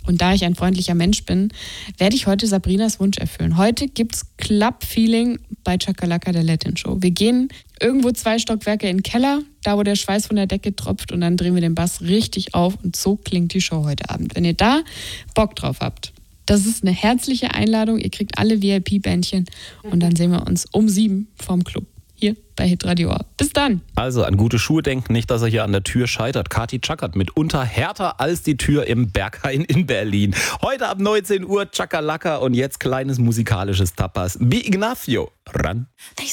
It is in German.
Und da ich ein freundlicher Mensch bin, werde ich heute Sabrinas Wunsch erfüllen. Heute gibt's Club-Feeling bei Chakalaka, der Latin Show. Wir gehen irgendwo 2 Stockwerke in den Keller, da wo der Schweiß von der Decke tropft, und dann drehen wir den Bass richtig auf, und so klingt die Show heute Abend. Wenn ihr da Bock drauf habt, das ist eine herzliche Einladung. Ihr kriegt alle VIP-Bändchen und dann sehen wir uns um 7 vorm Club. Hier bei Hitradio. Bis dann. Also an gute Schuhe denken, nicht, dass er hier an der Tür scheitert. Kati Chackert mitunter härter als die Tür im Berghain in Berlin. Heute ab 19 Uhr Chakalaka und jetzt kleines musikalisches Tapas. Bi Ignacio, ran.